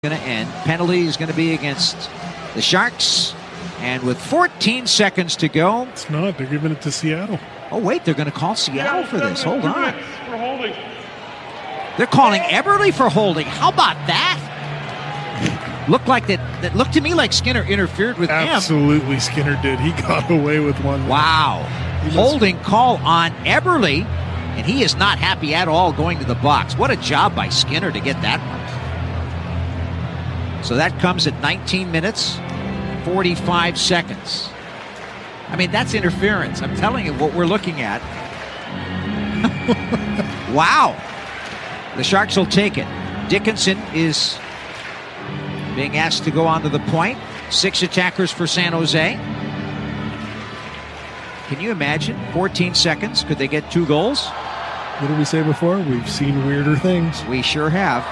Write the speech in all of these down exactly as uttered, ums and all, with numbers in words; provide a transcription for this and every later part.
Going to end. Penalty is going to be against the Sharks. And with fourteen seconds to go. It's not. They're giving it to Seattle. Oh, wait. They're going to call Seattle for this. Hold on. They're calling Eberle for holding. How about that? Looked like that. That looked to me like Skinner interfered with him. Absolutely, Skinner did. He got away with one. Wow. Holding call on Eberle. And he is not happy at all going to the box. What a job by Skinner to get that one. So that comes at nineteen minutes, forty-five seconds. I mean, that's interference. I'm telling you what we're looking at. Wow. The Sharks will take it. Dickinson is being asked to go onto the point. Six attackers for San Jose. Can you imagine? fourteen seconds. Could they get two goals? What did we say before? We've seen weirder things. We sure have.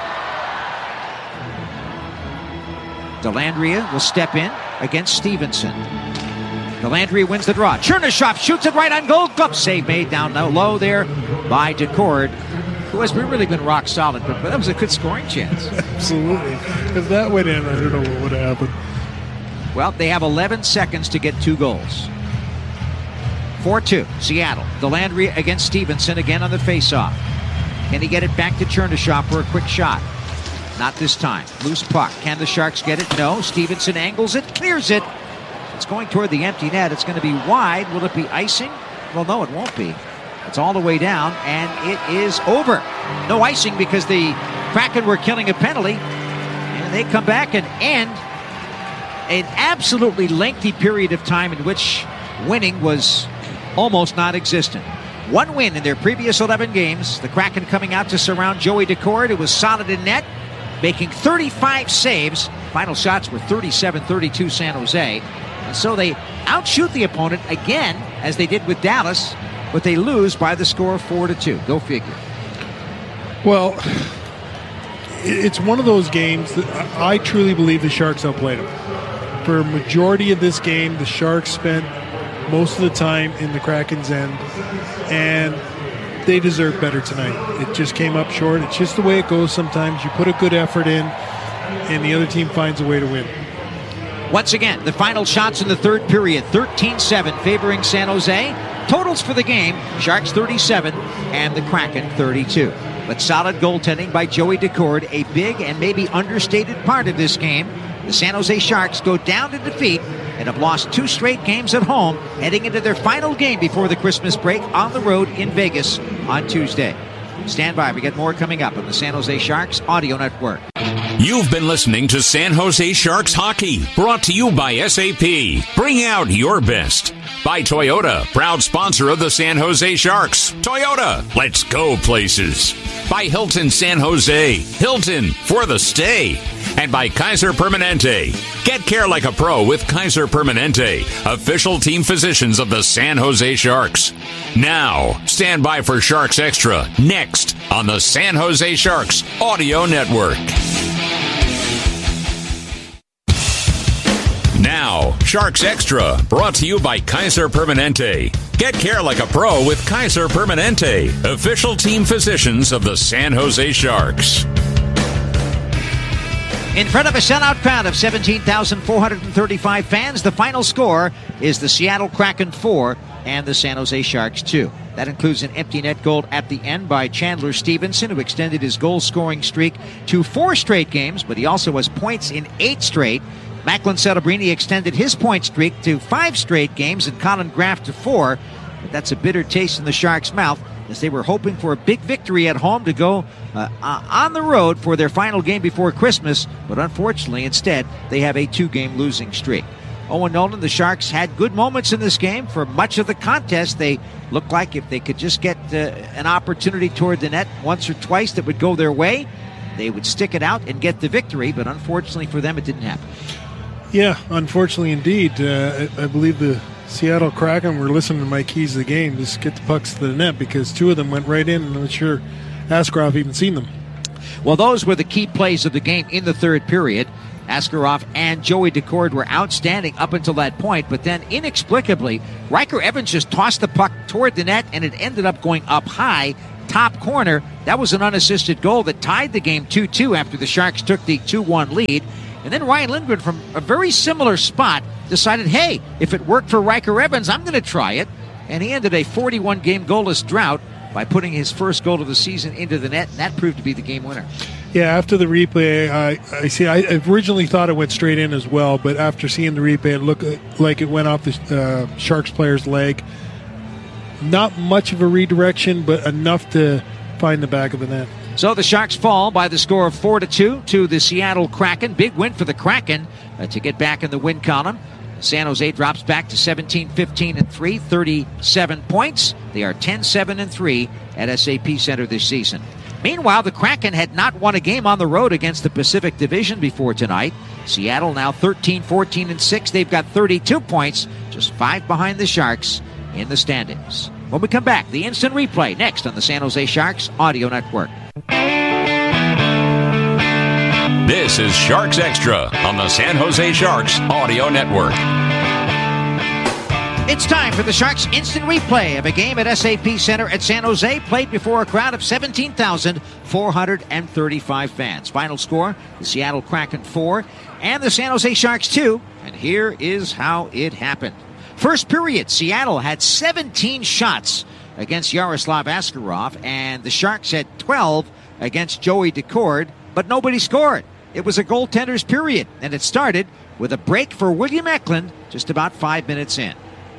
Dellandrea will step in against Stevenson. Dellandrea wins the draw. Chernyshov shoots it right on goal. Glove save made down low there by Daccord, who has really been rock solid, but that was a good scoring chance. Absolutely. If that went in, I don't know what would have happened. Well, they have eleven seconds to get two goals. four two, Seattle. Dellandrea against Stevenson again on the faceoff. Can he get it back to Chernyshov for a quick shot? Not this time. Loose puck. Can the Sharks get it? No. Stevenson angles it, clears it. It's going toward the empty net. It's going to be wide. Will it be icing? Well, no, it won't be. It's all the way down, and it is over. No icing because the Kraken were killing a penalty, and they come back and end an absolutely lengthy period of time in which winning was almost non-existent. One win in their previous eleven games. The Kraken coming out to surround Joey Daccord, who was solid in net, making thirty-five saves. Final shots were thirty-seven thirty-two San Jose. And so they outshoot the opponent again, as they did with Dallas, but they lose by the score of four to two. Go figure. Well, it's one of those games that I truly believe the Sharks outplayed them. For a majority of this game, the Sharks spent most of the time in the Kraken's end, and they deserve better tonight. It just came up short. It's just the way it goes sometimes. You put a good effort in, and the other team finds a way to win. Once again, the final shots in the third period, thirteen seven favoring San Jose. Totals for the game, Sharks thirty-seven and the Kraken thirty-two. But solid goaltending by Joey Daccord, a big and maybe understated part of this game. The San Jose Sharks go down to defeat and have lost two straight games at home, heading into their final game before the Christmas break on the road in Vegas on Tuesday. Stand by, we get more coming up on the San Jose Sharks Audio Network. You've been listening to San Jose Sharks Hockey, brought to you by S A P. Bring out your best. By Toyota, proud sponsor of the San Jose Sharks. Toyota, let's go places. By Hilton San Jose, Hilton for the stay. And by Kaiser Permanente. Get care like a pro with Kaiser Permanente, official team physicians of the San Jose Sharks. Now, stand by for Sharks Extra, next on the San Jose Sharks Audio Network. Now, Sharks Extra, brought to you by Kaiser Permanente. Get care like a pro with Kaiser Permanente, official team physicians of the San Jose Sharks. In front of a sellout crowd of seventeen thousand four hundred thirty-five fans, the final score is the Seattle Kraken four and the San Jose Sharks two. That includes an empty net goal at the end by Chandler Stevenson, who extended his goal-scoring streak to four straight games, but he also has points in eight straight. Macklin Celebrini extended his point streak to five straight games and Colin Graff to four. But that's a bitter taste in the Sharks' mouth, as they were hoping for a big victory at home to go uh, uh, on the road for their final game before Christmas. But unfortunately, instead, they have a two-game losing streak. Owen Nolan, the Sharks had good moments in this game. For much of the contest, they looked like if they could just get uh, an opportunity toward the net once or twice that would go their way, they would stick it out and get the victory. But unfortunately for them, it didn't happen. Yeah, unfortunately indeed. Uh, I, I believe the Seattle Kraken were listening to my keys of the game. Just get the pucks to the net, because two of them went right in, and I'm not sure Askarov even seen them. Well, those were the key plays of the game in the third period. Askarov and Joey Daccord were outstanding up until that point, but then inexplicably, Riker Evans just tossed the puck toward the net, and it ended up going up high top corner. That was an unassisted goal that tied the game two two after the Sharks took the two one lead. And then Ryan Lindgren, from a very similar spot, decided, hey, if it worked for Riker Evans, I'm going to try it. And he ended a forty-one game goalless drought by putting his first goal of the season into the net, and that proved to be the game winner. Yeah, after the replay, I, I see. I originally thought it went straight in as well, but after seeing the replay, it looked like it went off the uh, Sharks player's leg. Not much of a redirection, but enough to find the back of the net. So the Sharks fall by the score of four to two to the Seattle Kraken. Big win for the Kraken uh, to get back in the win column. San Jose drops back to seventeen fifteen and three, thirty-seven points. They are ten seven and three at S A P Center this season. Meanwhile, the Kraken had not won a game on the road against the Pacific Division before tonight. Seattle now thirteen fourteen and six. They've got thirty-two points, just five behind the Sharks in the standings. When we come back, the instant replay next on the San Jose Sharks Audio Network. This is Sharks Extra on the San Jose Sharks Audio Network. It's time for the Sharks instant replay of a game at S A P Center at San Jose, played before a crowd of seventeen thousand four hundred thirty-five fans. Final score, the Seattle Kraken four and the San Jose Sharks two. And here is how it happened. First period, Seattle had seventeen shots against Yaroslav Askarov, and the Sharks had twelve against Joey Decord, but nobody scored. It was a goaltender's period, and it started with a break for William Eklund just about five minutes in.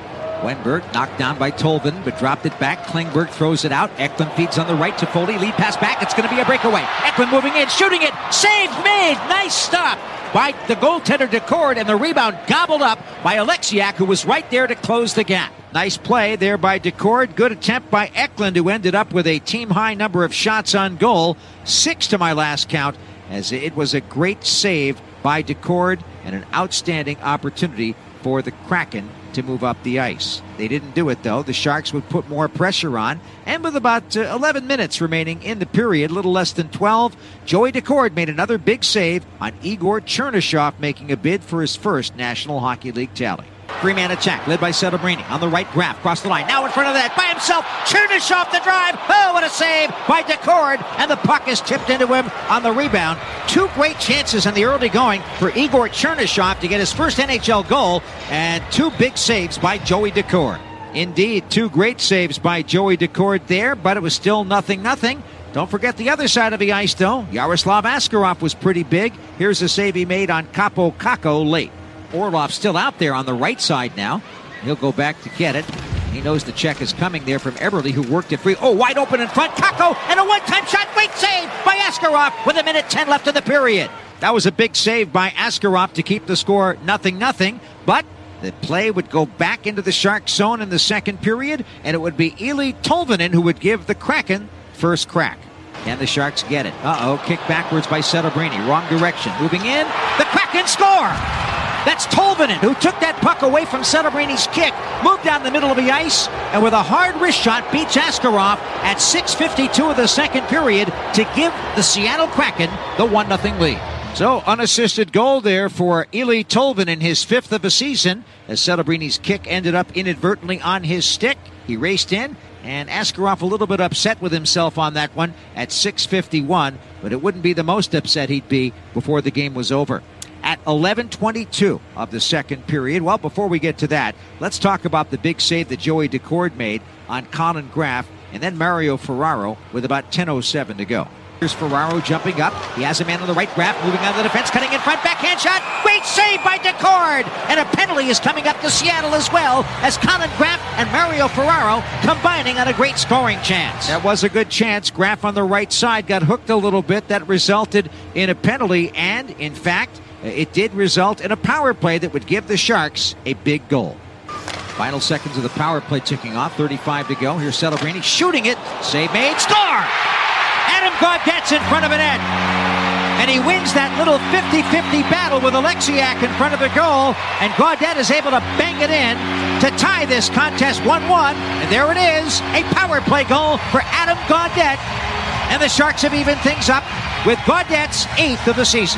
Wenberg knocked down by Tolvin, but dropped it back. Klingberg throws it out. Eklund feeds on the right to Foley. Lead pass back. It's going to be a breakaway. Eklund moving in, shooting it. Save made. Nice stop by the goaltender Decord, and the rebound gobbled up by Alexiak, who was right there to close the gap. Nice play there by Decord. Good attempt by Eklund, who ended up with a team-high number of shots on goal. Six to my last count, as it was a great save by Decord and an outstanding opportunity for the Kraken to move up the ice. They didn't do it, though. The Sharks would put more pressure on, and with about uh, eleven minutes remaining in the period, a little less than twelve, Joey Decord made another big save on Igor Chernyshov, making a bid for his first National Hockey League tally. Three-man attack led by Celebrini on the right. Graf cross the line, now in front of that by himself. Chernyshov the drive. Oh, what a save by Decord, and the puck is tipped into him on the rebound. Two great chances in the early going for Igor Chernyshov to get his first N H L goal, and two big saves by Joey Decord. Indeed, two great saves by Joey Decord there, but it was still nothing nothing. Don't forget the other side of the ice, though. Yaroslav Askarov was pretty big. Here's a save he made on Capo Kakko late. Orlov still out there on the right side now. He'll go back to get it. He knows the check is coming there from Eberle, who worked it free. Oh, wide open in front. Kakko, and a one-time shot. Great save by Askarov with a minute ten left in the period. That was a big save by Askarov to keep the score nothing nothing. But the play would go back into the Sharks zone in the second period, and it would be Eeli Tolvanen who would give the Kraken first crack. And the Sharks get it. Uh-oh, kick backwards by Celebrini. Wrong direction. Moving in. The Kraken score! That's Tolvanen, who took that puck away from Celebrini's kick, moved down the middle of the ice, and with a hard wrist shot beats Askarov at six fifty-two of the second period to give the Seattle Kraken the one nothing lead. So, unassisted goal there for Eeli Tolvanen, his fifth of the season, as Celebrini's kick ended up inadvertently on his stick. He raced in, and Askarov a little bit upset with himself on that one at six fifty-one, but it wouldn't be the most upset he'd be before the game was over. At eleven twenty-two of the second period, well, before we get to that, let's talk about the big save that Joey Decord made on Colin Graf, and then Mario Ferraro with about ten oh seven to go. Here's Ferraro jumping up. He has a man on the right. Graf moving out of the defense, cutting in front, backhand shot. Great save by Decord, and a penalty is coming up to Seattle as well, as Colin Graf and Mario Ferraro combining on a great scoring chance. That was a good chance. Graf on the right side got hooked a little bit. That resulted in a penalty, and in fact, it did result in a power play that would give the Sharks a big goal. Final seconds of the power play ticking off. thirty-five to go. Here's Celebrini shooting it. Save made. Score! Adam Gaudet's in front of a net. And he wins that little fifty-fifty battle with Alexiak in front of the goal. And Gaudet is able to bang it in to tie this contest one one. And there it is. A power play goal for Adam Gaudet. And the Sharks have evened things up with Gaudet's eighth of the season.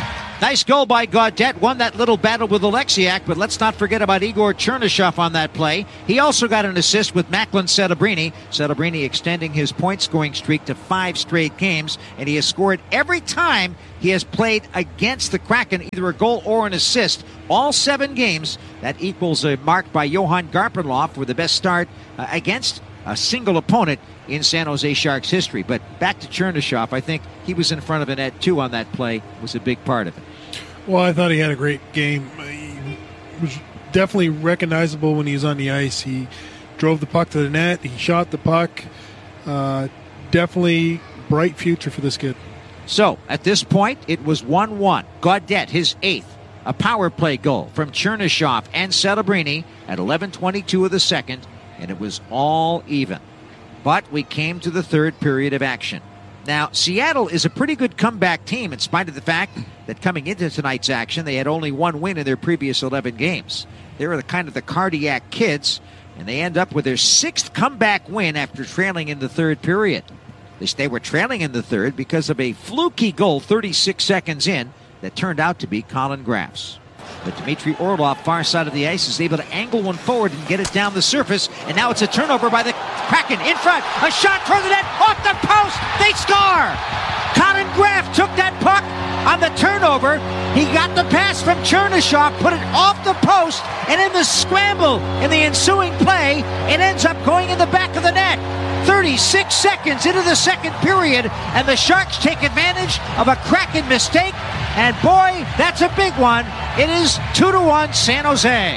Nice goal by Gaudette. Won that little battle with Alexiak, but let's not forget about Igor Chernyshov on that play. He also got an assist with Macklin Setebrini. Setebrini extending his point-scoring streak to five straight games, and he has scored every time he has played against the Kraken, either a goal or an assist. All seven games. That equals a mark by Johan Garpenlov for the best start uh, against a single opponent in San Jose Sharks history. But back to Chernyshov, I think he was in front of a net too on that play, was a big part of it. Well, I thought he had a great game. He was definitely recognizable when he was on the ice. He drove the puck to the net. He shot the puck. Uh, definitely bright future for this kid. So, at this point, it was one one. Gaudette, his eighth. A power play goal from Chernyshov and Setebrini at eleven twenty-two of the second, and it was all even. But we came to the third period of action. Now, Seattle is a pretty good comeback team in spite of the fact that coming into tonight's action, they had only one win in their previous eleven games. They were the kind of the cardiac kids, and they end up with their sixth comeback win after trailing in the third period. At least they were trailing in the third because of a fluky goal thirty-six seconds in that turned out to be Colin Graff's. But Dmitry Orlov, far side of the ice, is able to angle one forward and get it down the surface. And now it's a turnover by the Kraken. In front, a shot toward the net, off the post, they score! Colin Graff took that puck on the turnover. He got the pass from Chernyshov, put it off the post, and in the scramble in the ensuing play, it ends up going in the back of the net. thirty-six seconds into the second period, and the Sharks take advantage of a Kraken mistake. And boy, that's a big one. It is two to one San Jose.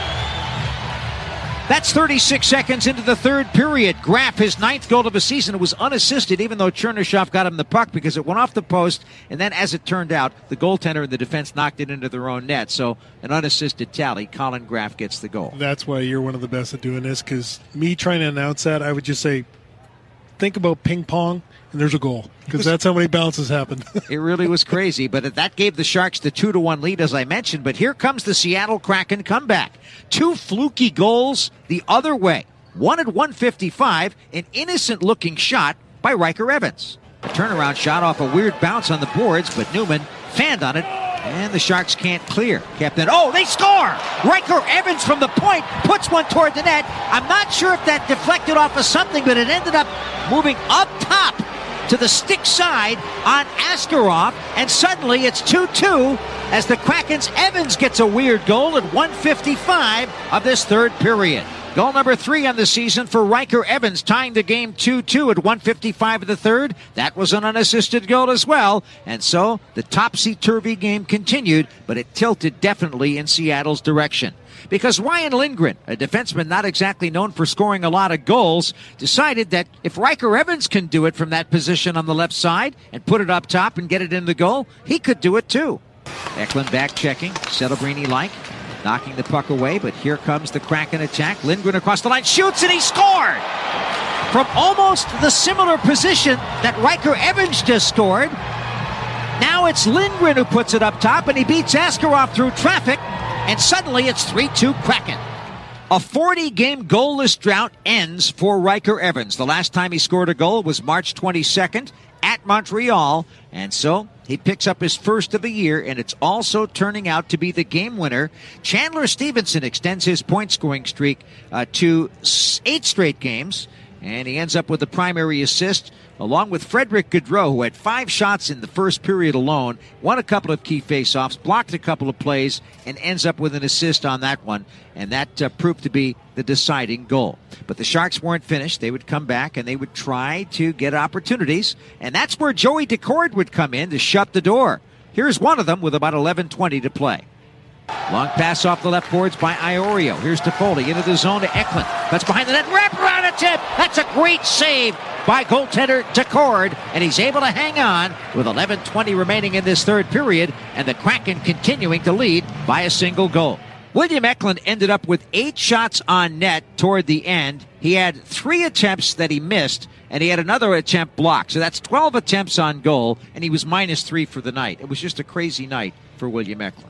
That's thirty-six seconds into the third period. Graff, his ninth goal of the season, was unassisted, even though Chernyshov got him the puck because it went off the post. And then, as it turned out, the goaltender and the defense knocked it into their own net. So, an unassisted tally. Colin Graff gets the goal. That's why you're one of the best at doing this, because me trying to announce that, I would just say, think about ping pong, and there's a goal, because that's how many bounces happened. It really was crazy, but that gave the Sharks the two to one lead, as I mentioned. But here comes the Seattle Kraken comeback. Two fluky goals the other way. One at one fifty-five, an innocent-looking shot by Riker Evans. A turnaround shot off a weird bounce on the boards, but Newman fanned on it, and the Sharks can't clear. Captain, oh, they score! Riker Evans from the point puts one toward the net. I'm not sure if that deflected off of something, but it ended up moving up top to the stick side on Askarov, and suddenly it's two two as the Kraken's Evans gets a weird goal at one fifty-five of this third period. Goal number three on the season for Riker Evans, tying the game two two at one fifty-five of the third. That was an unassisted goal as well. And so the topsy-turvy game continued, but it tilted definitely in Seattle's direction. Because Ryan Lindgren, a defenseman not exactly known for scoring a lot of goals, decided that if Riker Evans can do it from that position on the left side and put it up top and get it in the goal, he could do it too. Eklund back checking, Setebrini-like. Knocking the puck away, but here comes the Kraken attack. Lindgren across the line, shoots, and he scored! From almost the similar position that Riker Evans just scored. Now it's Lindgren who puts it up top, and he beats Askarov through traffic, and suddenly it's three two Kraken. A forty-game goalless drought ends for Riker Evans. The last time he scored a goal was March twenty-second at Montreal, and so he picks up his first of the year, and it's also turning out to be the game winner. Chandler Stevenson extends his point-scoring streak uh, to eight straight games, and he ends up with the primary assist, along with Frederick Gaudreau, who had five shots in the first period alone, won a couple of key faceoffs, blocked a couple of plays, and ends up with an assist on that one, and that uh, proved to be the deciding goal. But the Sharks weren't finished. They would come back, and they would try to get opportunities, and that's where Joey Daccord would come in to shut the door. Here's one of them with about eleven twenty to play. Long pass off the left boards by Iorio. Here's Toffoli into the zone to Eklund. That's behind the net. Wrap around a tip. That's a great save by goaltender Daccord, and he's able to hang on with eleven twenty remaining in this third period, and the Kraken continuing to lead by a single goal. William Eklund ended up with eight shots on net toward the end. He had three attempts that he missed, and he had another attempt blocked. So that's twelve attempts on goal, and he was minus three for the night. It was just a crazy night for William Eklund.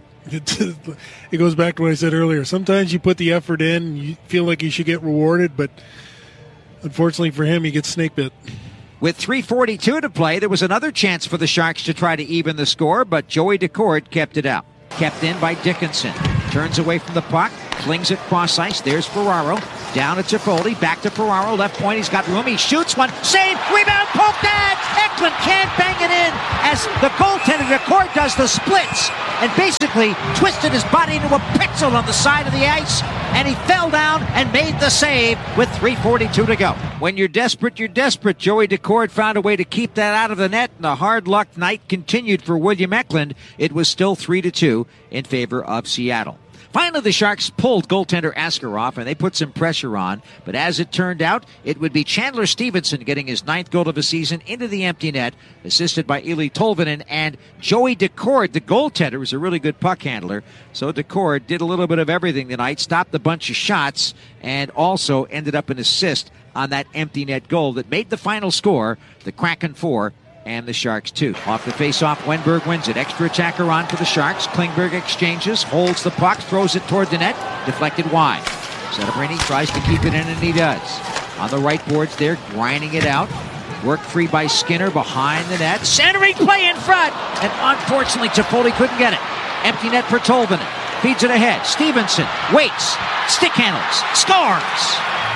It goes back to what I said earlier. Sometimes you put the effort in, you feel like you should get rewarded, but unfortunately for him, he gets snake bit. With three forty-two to play, there was another chance for the Sharks to try to even the score, but Joey Daccord kept it out. Kept in by Dickinson. Turns away from the puck, flings it cross ice. There's Ferraro. Down to Toffoli, back to Ferraro. Left point, he's got room. He shoots one. Save, rebound, poked at. Eklund can't bang it in as the goaltender Daccord does the splits and basically twisted his body into a pretzel on the side of the ice, and he fell down and made the save with three forty-two to go. When you're desperate, you're desperate. Joey Daccord found a way to keep that out of the net, and the hard-luck night continued for William Eklund. It was still three to two in favor of Seattle. Finally, the Sharks pulled goaltender Askarov, and they put some pressure on. But as it turned out, it would be Chandler Stevenson getting his ninth goal of the season into the empty net, assisted by Eeli Tolvanen. And Joey Daccord, the goaltender, was a really good puck handler. So Daccord did a little bit of everything tonight, stopped a bunch of shots, and also ended up an assist on that empty net goal that made the final score, the Kraken four and the Sharks two. Off the face-off, Wenberg wins it. Extra attacker on for the Sharks. Klingberg exchanges, holds the puck, throws it toward the net, deflected wide. Setterbrini tries to keep it in, and he does. On the right boards there, grinding it out. Worked free by Skinner behind the net. Centering play in front, and unfortunately Toffoli couldn't get it. Empty net for Tolvanen. Feeds it ahead. Stevenson waits, stick handles, scores!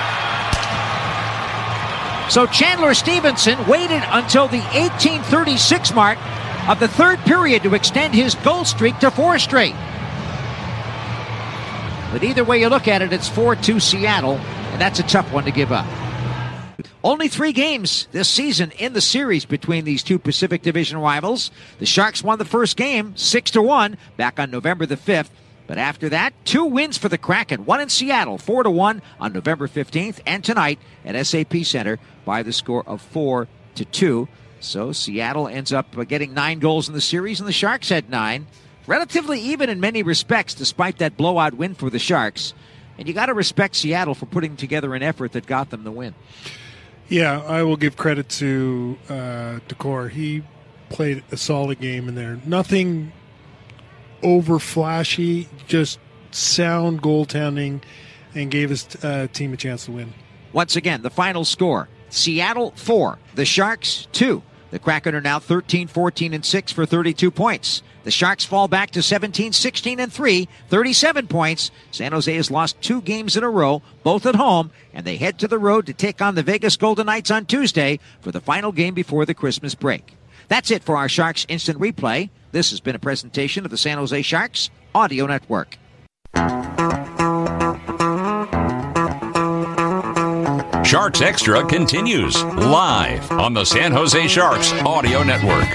So Chandler Stevenson waited until the eighteen thirty-six mark of the third period to extend his goal streak to four straight. But either way you look at it, it's four two Seattle, and that's a tough one to give up. Only three games this season in the series between these two Pacific Division rivals. The Sharks won the first game six to one back on November the fifth. But after that, two wins for the Kraken. One in Seattle, four to one on November fifteenth, and tonight at S A P Center by the score of four to two. So Seattle ends up getting nine goals in the series, and the Sharks had nine. Relatively even in many respects, despite that blowout win for the Sharks. And you got to respect Seattle for putting together an effort that got them the win. Yeah, I will give credit to uh, Daccord. He played a solid game in there. Nothing over flashy, just sound goaltending, and gave his uh, team a chance to win. Once again, the final score, Seattle four, the Sharks two. The Kraken are now thirteen, fourteen, and six for thirty-two points. The Sharks fall back to seventeen, sixteen, and three, thirty-seven points. San Jose has lost two games in a row, both at home, and they head to the road to take on the Vegas Golden Knights on Tuesday for the final game before the Christmas break. That's it for our Sharks Instant Replay. This has been a presentation of the San Jose Sharks Audio Network. Sharks Extra continues live on the San Jose Sharks Audio Network.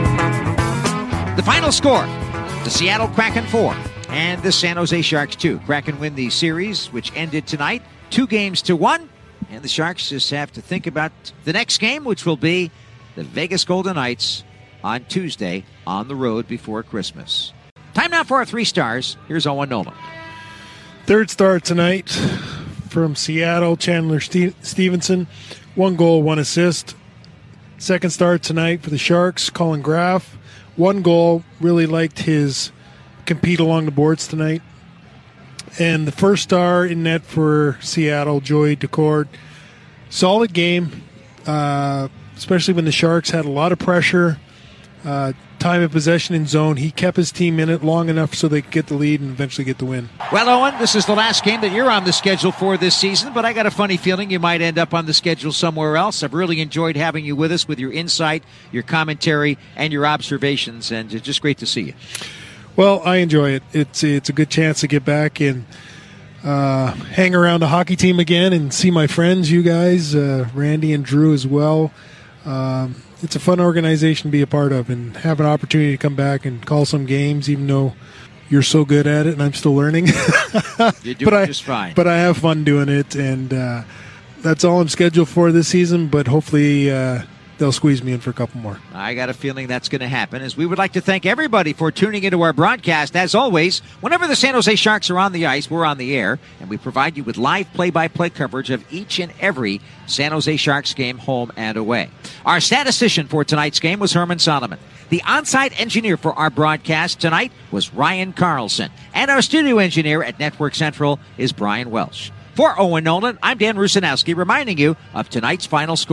The final score, the Seattle Kraken four and the San Jose Sharks two. Kraken win the series, which ended tonight, two games to one. And the Sharks just have to think about the next game, which will be the Vegas Golden Knights on Tuesday on the road before Christmas. Time now for our three stars. Here's Owen Nolan. Third star tonight from Seattle, Chandler Ste- Stevenson. One goal, one assist. Second star tonight for the Sharks, Colin Graf. One goal. Really liked his compete along the boards tonight. And the first star in net for Seattle, Joey Daccord. Solid game, uh, especially when the Sharks had a lot of pressure. Uh, time of possession in zone. He kept his team in it long enough so they could get the lead and eventually get the win. Well, Owen, this is the last game that you're on the schedule for this season, but I got a funny feeling you might end up on the schedule somewhere else. I've really enjoyed having you with us with your insight, your commentary, and your observations, and it's just great to see you. Well, I enjoy it. It's, it's a good chance to get back and uh, hang around a hockey team again and see my friends, you guys, uh, Randy and Drew as well. Um, it's a fun organization to be a part of and have an opportunity to come back and call some games, even though you're so good at it and I'm still learning. You're doing but I, just fine. But I have fun doing it, and uh, that's all I'm scheduled for this season, but hopefully uh, they'll squeeze me in for a couple more. I got a feeling that's going to happen, as we would like to thank everybody for tuning into our broadcast. As always, whenever the San Jose Sharks are on the ice, we're on the air, and we provide you with live play-by-play coverage of each and every San Jose Sharks game, home and away. Our statistician for tonight's game was Herman Solomon. The on-site engineer for our broadcast tonight was Ryan Carlson, and our studio engineer at Network Central is Brian Welsh. For Owen Nolan, I'm Dan Rusanowski, reminding you of tonight's final score.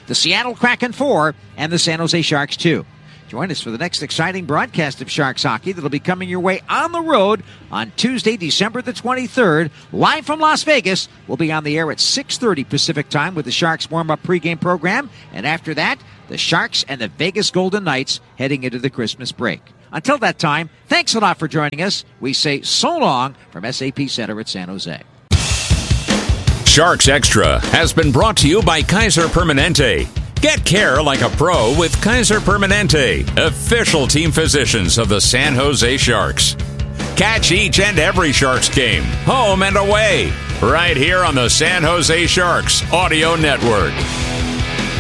the Seattle Kraken four, and the San Jose Sharks two. Join us for the next exciting broadcast of Sharks hockey that'll be coming your way on the road on Tuesday, December the twenty-third. Live from Las Vegas, we'll be on the air at six thirty Pacific time with the Sharks warm-up pregame program. And after that, the Sharks and the Vegas Golden Knights heading into the Christmas break. Until that time, thanks a lot for joining us. We say so long from S A P Center at San Jose. Sharks Extra has been brought to you by Kaiser Permanente. Get care like a pro with Kaiser Permanente, official team physicians of the San Jose Sharks. Catch each and every Sharks game, home and away, right here on the San Jose Sharks Audio Network.